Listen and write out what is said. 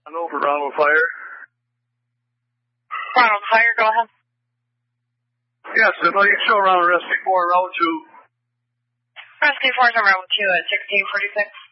Hello for Ronald Fire. Ronald Fire, go ahead. Yes, if I can show around Rescue 4 Route 2. Rescue 4 is on Route 2 at 1646.